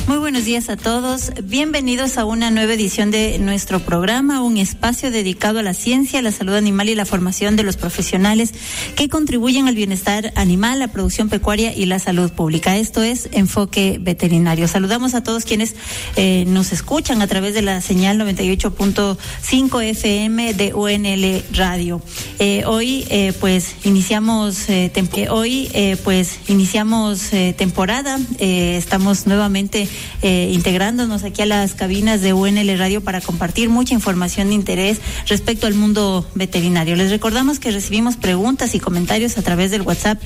Muy buenos días a todos. Bienvenidos a una nueva edición de nuestro programa, un espacio dedicado a la ciencia, la salud animal y la formación de los profesionales que contribuyen al bienestar animal, la producción pecuaria y la salud pública. Esto es Enfoque Veterinario. Saludamos a todos quienes nos escuchan a través de la señal 98.5 FM de UNL Radio. Hoy iniciamos temporada. Estamos nuevamente integrándonos aquí a las cabinas de UNL Radio para compartir mucha información de interés respecto al mundo veterinario. Les recordamos que recibimos preguntas y comentarios a través del WhatsApp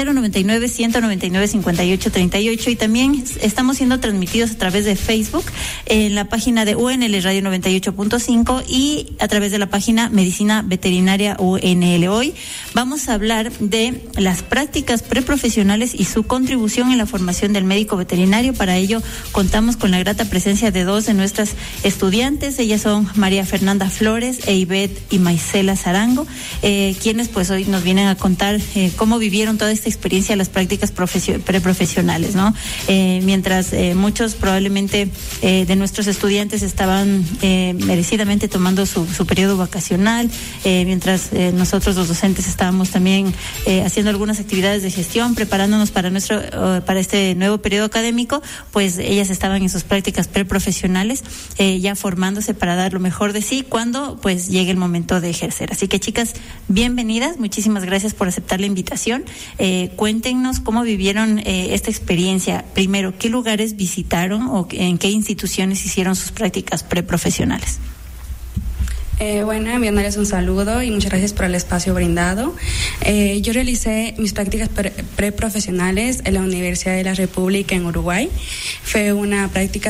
099-199-5838 y también estamos siendo transmitidos a través de Facebook en la página de UNL Radio 98.5 y a través de la página Medicina Veterinaria UNL. Hoy vamos a hablar de las prácticas preprofesionales y su contribución en la formación del médico veterinario. Para ello contamos con la grata presencia de dos de nuestras estudiantes. Ellas son María Fernanda Flores e Ivette y Maisela Zarango, quienes pues hoy nos vienen a contar cómo vivieron toda esta experiencia de las prácticas preprofesionales, ¿no? Mientras muchos probablemente de nuestros estudiantes estaban merecidamente tomando su periodo vacacional, mientras nosotros los docentes estábamos también haciendo algunas actividades de gestión, preparándonos para este nuevo periodo académico, pues ellas estaban en sus prácticas preprofesionales, ya formándose para dar lo mejor de sí cuando pues llegue el momento de ejercer. Así que, chicas, bienvenidas, muchísimas gracias por aceptar la invitación. Cuéntenos cómo vivieron esta experiencia. Primero, ¿qué lugares visitaron o en qué instituciones hicieron sus prácticas preprofesionales? Enviándoles un saludo y muchas gracias por el espacio brindado. Yo realicé mis prácticas preprofesionales en la Universidad de la República en Uruguay. Fue una práctica